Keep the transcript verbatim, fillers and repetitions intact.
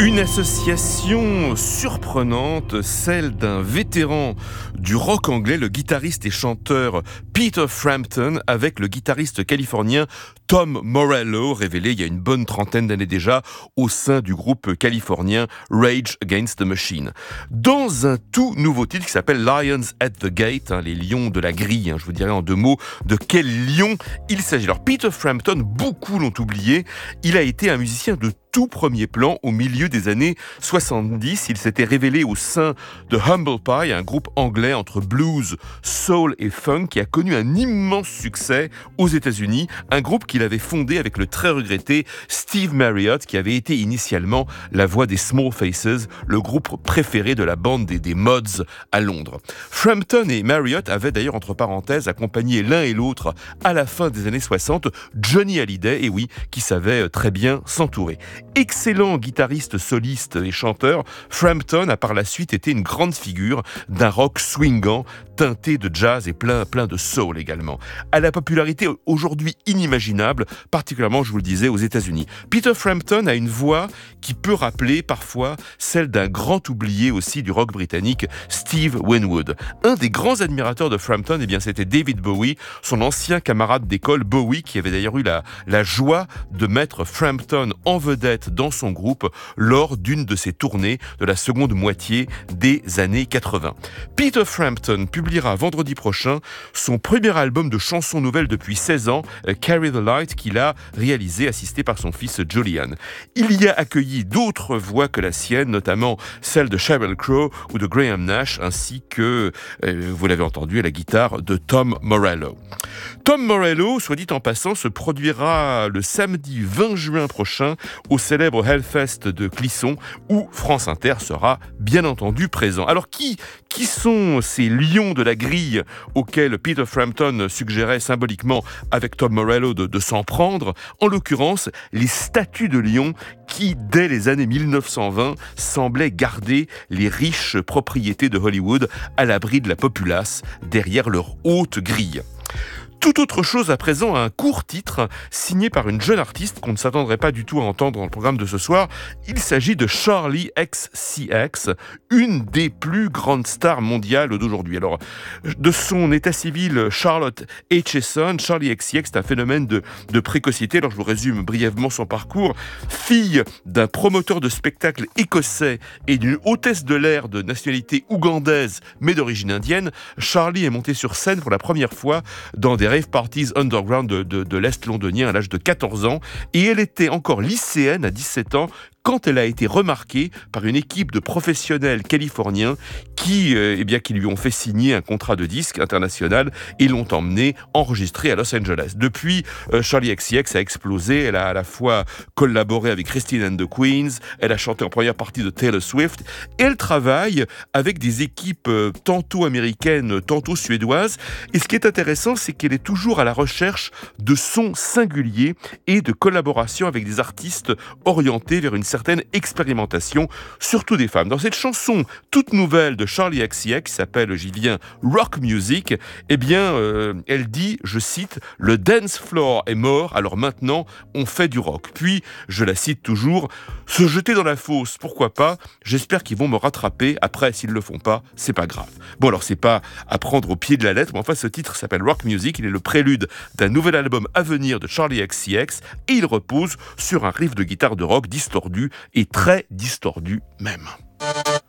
Une association surprenante, celle d'un vétéran du rock anglais, le guitariste et chanteur Peter Frampton, avec le guitariste californien Tom Morello, révélé il y a une bonne trentaine d'années déjà au sein du groupe californien Rage Against the Machine. Dans un tout nouveau titre qui s'appelle Lions at the Gate, hein, les lions de la grille, hein, je vous dirais en deux mots de quel lion il s'agit. Alors Peter Frampton, beaucoup l'ont oublié, il a été un musicien de tout premier plan au milieu des années soixante-dix. Il s'était révélé au sein de Humble Pie, un groupe anglais entre blues, soul et funk qui a connu un immense succès aux États-Unis. Un groupe qu'il avait fondé avec le très regretté Steve Marriott, qui avait été initialement la voix des Small Faces, le groupe préféré de la bande des, des Mods à Londres. Frampton et Marriott avaient d'ailleurs, entre parenthèses, accompagné l'un et l'autre à la fin des années soixante Johnny Hallyday, et oui, qui savait très bien s'entourer. Excellent guitariste soliste et chanteur, Frampton a par la suite été une grande figure d'un rock swingant, teinté de jazz et plein, plein de soul également. À la popularité aujourd'hui inimaginable, particulièrement, je vous le disais, aux États-Unis. Peter Frampton a une voix qui peut rappeler parfois celle d'un grand oublié aussi du rock britannique, Steve Winwood. Un des grands admirateurs de Frampton, eh bien, c'était David Bowie, son ancien camarade d'école Bowie, qui avait d'ailleurs eu la, la joie de mettre Frampton en vedette dans son groupe lors d'une de ses tournées de la seconde moitié des années quatre-vingts. Peter Frampton publiera vendredi prochain son premier album de chansons nouvelles depuis seize ans, Carry the Light, qu'il a réalisé assisté par son fils Julian. Il y a accueilli d'autres voix que la sienne, notamment celle de Sheryl Crow ou de Graham Nash, ainsi que, euh, vous l'avez entendu, à la guitare de Tom Morello. Tom Morello, soit dit en passant, se produira le samedi vingt juin prochain au célèbre Hellfest de Clisson, où France Inter sera bien entendu présent. Alors qui, qui sont ces lions de la grille auxquels Peter Frampton suggérait symboliquement avec Tom Morello de, de s'en prendre? En l'occurrence, les statues de lions qui, dès les années mille neuf cent vingt, semblaient garder les riches propriétés de Hollywood à l'abri de la populace, derrière leur haute grille. Tout autre chose à présent, un court titre signé par une jeune artiste qu'on ne s'attendrait pas du tout à entendre dans le programme de ce soir. Il s'agit de Charli X C X, une des plus grandes stars mondiales d'aujourd'hui. Alors, de son état civil Charlotte Aitchison, Charli X C X est un phénomène de, de précocité. Alors, je vous résume brièvement son parcours. Fille d'un promoteur de spectacles écossais et d'une hôtesse de l'air de nationalité ougandaise, mais d'origine indienne, Charli est montée sur scène pour la première fois dans des rave parties underground de, de, de l'Est londonien à l'âge de quatorze ans, et elle était encore lycéenne à dix-sept ans quand elle a été remarquée par une équipe de professionnels californiens qui, euh, eh bien, qui lui ont fait signer un contrat de disque international et l'ont emmenée enregistrer à Los Angeles. Depuis, euh, Charli X C X a explosé. Elle a à la fois collaboré avec Christine and the Queens, elle a chanté en première partie de Taylor Swift, et elle travaille avec des équipes euh, tantôt américaines, tantôt suédoises. Et ce qui est intéressant, c'est qu'elle est toujours à la recherche de sons singuliers et de collaboration avec des artistes orientés vers une certaine expérimentation, surtout des femmes. Dans cette chanson toute nouvelle de Charli X C X, qui s'appelle, j'y viens, Rock Music, eh bien, euh, elle dit, je cite, « Le dance floor est mort, alors maintenant, on fait du rock. » Puis, je la cite toujours, « Se jeter dans la fosse, pourquoi pas? J'espère qu'ils vont me rattraper. Après, s'ils le font pas, c'est pas grave. » Bon, alors, c'est pas à prendre au pied de la lettre, mais enfin, ce titre s'appelle Rock Music. Il est le prélude d'un nouvel album à venir de Charli X C X, et il repose sur un riff de guitare de rock distordu, et très distordu même.